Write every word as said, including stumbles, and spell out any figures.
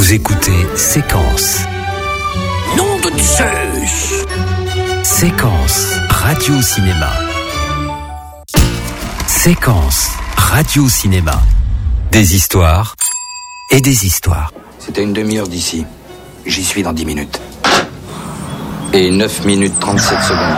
Vous écoutez Séquence. Nom de Zeus. Séquence Radio-Cinéma. Séquence Radio-Cinéma. Des histoires et des histoires. C'était une demi-heure d'ici. J'y suis dans dix minutes. Et neuf minutes trente-sept secondes.